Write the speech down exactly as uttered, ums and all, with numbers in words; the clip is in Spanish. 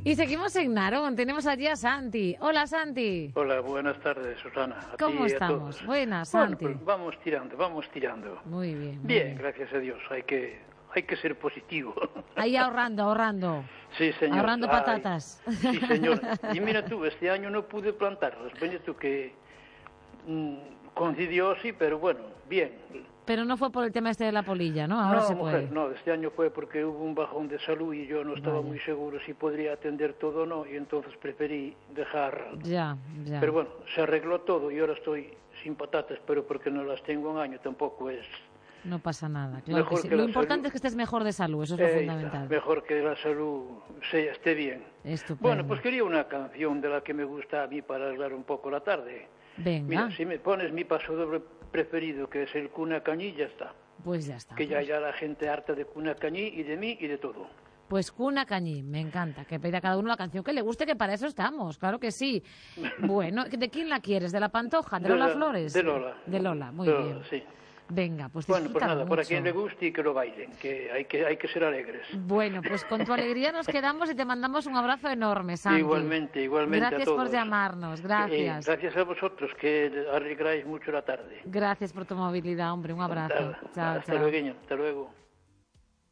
Y seguimos en Narón, tenemos allí a Santi. Hola, Santi. Hola, buenas tardes, Susana. A ¿Cómo ti y a estamos? todos. Buenas, Bueno, Santi. pues vamos tirando, vamos tirando. Muy bien. Muy bien, bien, gracias a Dios. Hay que, hay que ser positivo. Ahí ahorrando, ahorrando. Sí, señor. Ahorrando Ay, patatas. sí, señor. Y mira tú, este año no pude plantarlas. Ven tú que mmm, coincidió, sí, pero bueno, bien. Pero no fue por el tema este de la polilla, ¿no? Ahora no, se mujer, puede. no, este año fue porque hubo un bajón de salud y yo no estaba Vaya. muy seguro si podría atender todo o no, y entonces preferí dejar. Ya, ya. Pero bueno, se arregló todo y ahora estoy sin patatas, pero porque no las tengo un año tampoco es. No pasa nada, claro Mejor que sí. que Lo la importante salud. es que estés mejor de salud, eso es lo Eh, fundamental. Mejor que la salud se, esté bien. Estupendo. Bueno, pues quería una canción de la que me gusta a mí para arreglar un poco la tarde. Venga. Mira, si me pones mi pasodoble preferido, que es el Cuna Cañí, ya está. Pues ya está. Que ya pues. ya la gente harta de Cuna Cañí y de mí y de todo. Pues Cuna Cañí, me encanta, que pida a cada uno la canción que le guste, que para eso estamos, claro que sí. Bueno, ¿de quién la quieres? ¿De la Pantoja? ¿De, De Lola la- Flores? de Lola. De Lola, muy De bien. Lola, sí. Venga, pues Bueno, pues disfrútalo nada, para mucho. quien le guste y que lo bailen, que hay que, hay que ser alegres. Bueno, pues con tu alegría nos quedamos y te mandamos un abrazo enorme, Santi. Igualmente, igualmente Gracias a todos. por llamarnos, gracias. Eh, gracias a vosotros, que arregláis mucho la tarde. Gracias por tu movilidad, hombre, un abrazo. Hasta, Chao, hasta chao. luego, hasta luego.